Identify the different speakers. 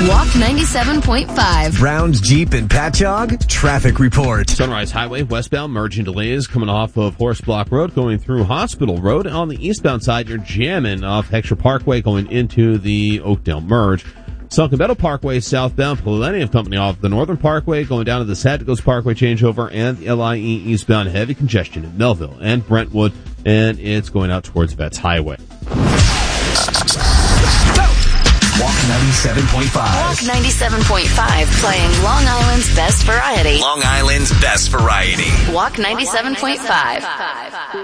Speaker 1: Walk 97.5.
Speaker 2: Browns, Jeep, and Patchogue. Traffic report.
Speaker 3: Sunrise Highway westbound merging delays coming off of Horse Block Road going through Hospital Road. On the eastbound side, you're jamming off Heckscher Parkway going into the Oakdale merge. Sunken Meadow Parkway southbound, plenty of company off the Northern Parkway going down to the Satigos Parkway changeover, and the LIE eastbound heavy congestion in Melville and Brentwood, and it's going out towards Vets Highway.
Speaker 2: Walk 97.5.
Speaker 1: Walk 97.5, playing Long Island's best variety.
Speaker 2: Long Island's best variety.
Speaker 1: Walk 97.5.